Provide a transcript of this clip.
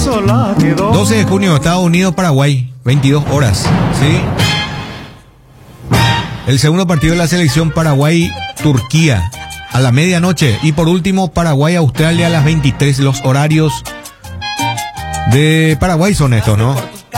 12 de junio, Estados Unidos, Paraguay, 22 horas, ¿sí? El segundo partido de la selección Paraguay-Turquía a la medianoche. Y por último, Paraguay-Australia a las 23. Los horarios de Paraguay son estos, ¿no?